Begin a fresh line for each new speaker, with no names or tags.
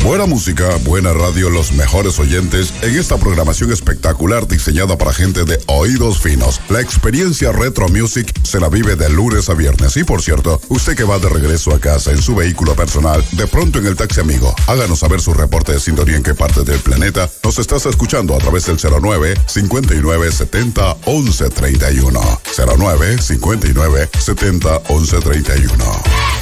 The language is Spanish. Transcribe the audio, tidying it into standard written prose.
Buena música, buena radio, los mejores oyentes en esta programación espectacular diseñada para gente de oídos finos. La experiencia Retro Music se la vive de lunes a viernes. Y por cierto, usted que va de regreso a casa en su vehículo personal, de pronto en el taxi amigo, háganos saber su reporte de sintonía en qué parte del planeta nos estás escuchando a través del 09-5970-1131. 09-5970-1131.